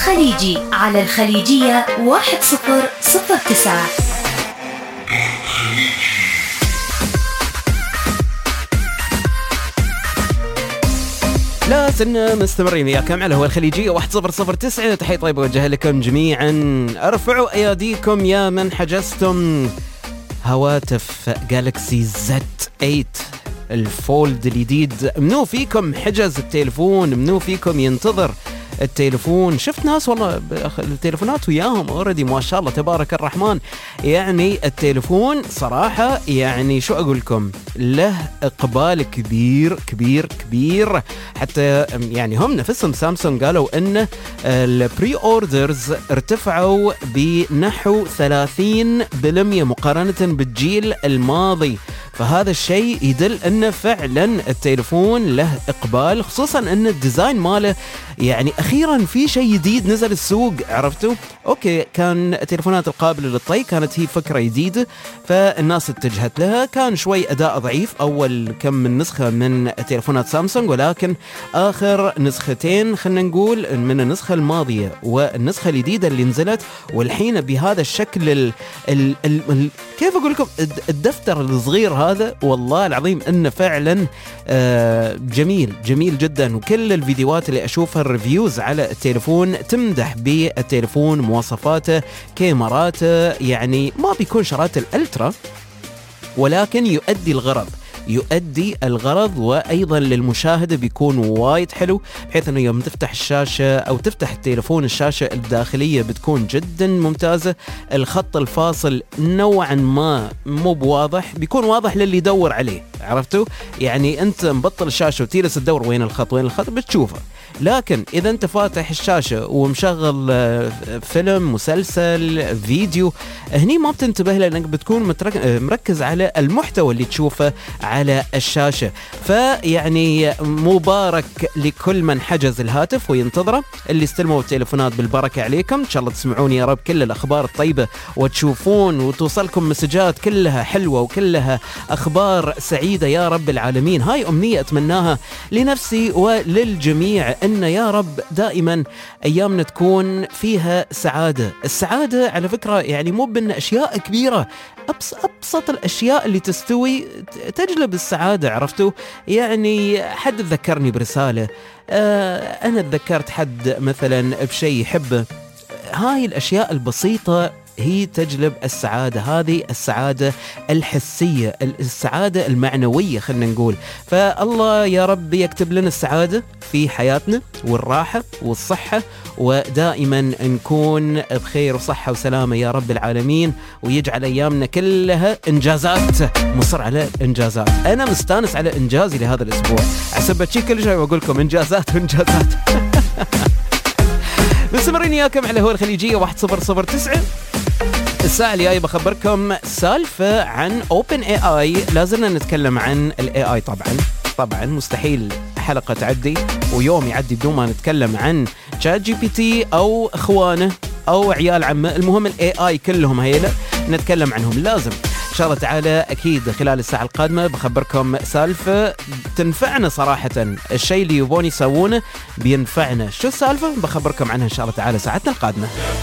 خليجي على الخليجية 1009. لا زلنا مستمرين وياكم على هو الخليجية 1009. تحية طيبة وجهها لكم جميعا. ارفعوا اياديكم يا من حجزتم هواتف جالكسي زد 8 الفولد الجديد. منو فيكم حجز التليفون؟ منو فيكم ينتظر التليفون؟ شفت ناس والله التليفونات وياهم اوريدي ما شاء الله تبارك الرحمن. يعني التليفون صراحة يعني شو اقول لكم له اقبال كبير كبير كبير. حتى يعني هم نفسهم سامسونج قالوا ان البري اوردرز ارتفعوا بنحو 30% مقارنة بالجيل الماضي. فهذا الشيء يدل ان فعلا التليفون له اقبال، خصوصا ان الديزاين ماله يعني اخيرا في شيء جديد نزل السوق. عرفتوا؟ اوكي كان التليفونات القابلة للطي كانت هي فكرة جديدة فالناس اتجهت لها. كان شوي اداء ضعيف اول كم من نسخة من تليفونات سامسونج، ولكن اخر نسختين خلينا نقول من النسخة الماضية والنسخة الجديدة اللي نزلت والحين بهذا الشكل كيف اقول لكم الدفتر الصغير هذا، والله العظيم انه فعلا جميل جميل جدا. وكل الفيديوهات اللي اشوفها الريفيوز على التليفون تمدح بالتليفون، مواصفاته، كاميراته. يعني ما بيكون شرات الالترا ولكن يؤدي الغرض وأيضا للمشاهدة بيكون وايد حلو، بحيث أنه يوم تفتح الشاشة أو تفتح التليفون الشاشة الداخلية بتكون جدا ممتازة. الخط الفاصل نوعا ما مو بواضح، بيكون واضح للي يدور عليه. عرفتوا؟ يعني أنت مبطل الشاشة وتيلس تدور وين الخط بتشوفه. لكن إذا أنت فاتح الشاشة ومشغل فيلم، مسلسل، فيديو، هني ما بتنتبه لأنك بتكون مركز على المحتوى اللي تشوفه على الشاشة. فيعني مبارك لكل من حجز الهاتف وينتظره. اللي استلموا التليفونات بالبركة عليكم، إن شاء الله تسمعون يا رب كل الأخبار الطيبة وتشوفون وتوصلكم مسجات كلها حلوة وكلها أخبار سعيدة يا رب العالمين. هاي أمنية أتمناها لنفسي وللجميع، إن يا رب دائما أيامنا تكون فيها سعادة. السعادة على فكرة يعني مو بأن أشياء كبيرة، أبسط الأشياء اللي تستوي تجلب السعادة. عرفتوا؟ يعني حد ذكرني برسالة، أنا تذكرت حد مثلا بشيء يحبه. هاي الأشياء البسيطة هي تجلب السعادة. هذه السعادة الحسية، السعادة المعنوية خلنا نقول. فالله يا رب يكتب لنا السعادة في حياتنا والراحة والصحة، ودائما نكون بخير وصحة وسلامة يا رب العالمين، ويجعل أيامنا كلها إنجازات. مصر على إنجازات. أنا مستانس على إنجازي لهذا الأسبوع، عسبت شي كل شيء وأقول لكم إنجازات وإنجازات. مستمرين إياكم على هو الخليجية 1009. الساعة الجاية بخبركم سالفة عن OpenAI. لازلنا نتكلم عن AI. طبعا مستحيل حلقة تعدي ويوم يعدي بدون ما نتكلم عن ChatGPT أو إخوانه أو عيال عمه. المهم AI كلهم هيلا نتكلم عنهم. لازم إن شاء الله تعالى أكيد خلال الساعة القادمة بخبركم سالفة تنفعنا صراحة. الشيء اللي يبون يسوونه بينفعنا. شو السالفة؟ بخبركم عنها إن شاء الله تعالى ساعتنا القادمة.